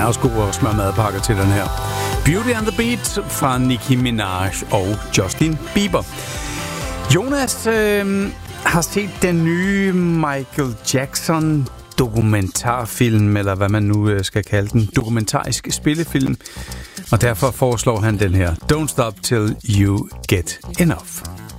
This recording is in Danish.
også god at smøre madpakker til den her. Beauty and the Beat fra Nicki Minaj og Justin Bieber. Jonas har set den nye Michael Jackson dokumentarfilm, eller hvad man nu skal kalde den, dokumentarisk spillefilm. Og derfor foreslår han den her, Don't Stop Till You Get Enough.